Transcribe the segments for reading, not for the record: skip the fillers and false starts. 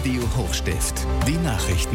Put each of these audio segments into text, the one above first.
Radio Hochstift. Die Nachrichten.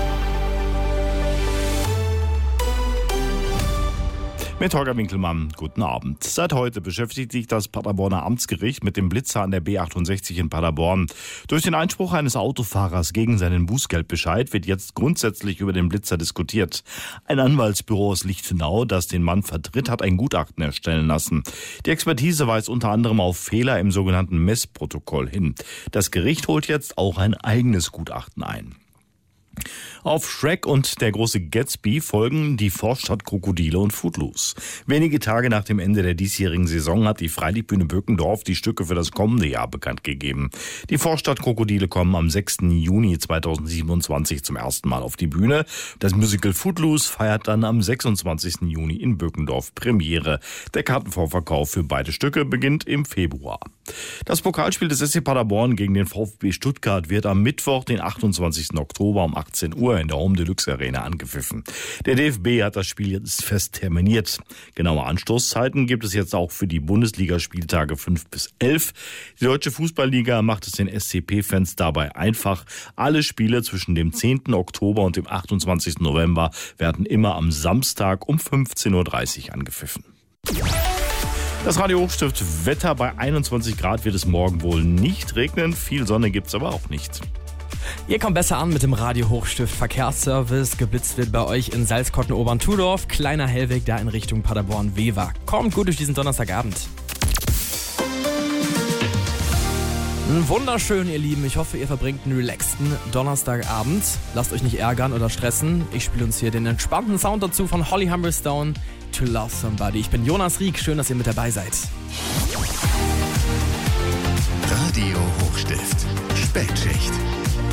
Mit Holger Winkelmann, guten Abend. Seit heute beschäftigt sich das Paderborner Amtsgericht mit dem Blitzer an der B68 in Paderborn. Durch den Einspruch eines Autofahrers gegen seinen Bußgeldbescheid wird jetzt grundsätzlich über den Blitzer diskutiert. Ein Anwaltsbüro aus Lichtenau, das den Mann vertritt, hat ein Gutachten erstellen lassen. Die Expertise weist unter anderem auf Fehler im sogenannten Messprotokoll hin. Das Gericht holt jetzt auch ein eigenes Gutachten ein. Auf Shrek und der große Gatsby folgen die Vorstadtkrokodile und Footloose. Wenige Tage nach dem Ende der diesjährigen Saison hat die Freilichtbühne Böckendorf die Stücke für das kommende Jahr bekannt gegeben. Die Vorstadtkrokodile kommen am 6. Juni 2027 zum ersten Mal auf die Bühne. Das Musical Footloose feiert dann am 26. Juni in Böckendorf Premiere. Der Kartenvorverkauf für beide Stücke beginnt im Februar. Das Pokalspiel des SC Paderborn gegen den VfB Stuttgart wird am Mittwoch, den 28. Oktober um 18 Uhr in der Home Deluxe Arena angepfiffen. Der DFB hat das Spiel jetzt fest terminiert. Genaue Anstoßzeiten gibt es jetzt auch für die Bundesligaspieltage 5 bis 11. Die Deutsche Fußballliga macht es den SCP-Fans dabei einfach. Alle Spiele zwischen dem 10. Oktober und dem 28. November werden immer am Samstag um 15.30 Uhr angepfiffen. Das Radio Hochstift Wetter: bei 21 Grad wird es morgen wohl nicht regnen. Viel Sonne gibt's aber auch nicht. Ihr kommt besser an mit dem Radio Hochstift Verkehrsservice. Geblitzt wird bei euch in Salzkotten-Obern-Tudorf. Kleiner Hellweg da in Richtung Paderborn-Wever. Kommt gut durch diesen Donnerstagabend. Wunderschön, ihr Lieben. Ich hoffe, ihr verbringt einen relaxten Donnerstagabend. Lasst euch nicht ärgern oder stressen. Ich spiele uns hier den entspannten Sound dazu von Holly Humberstone, To Love Somebody. Ich bin Jonas Rieck. Schön, dass ihr mit dabei seid. Radio Hochstift.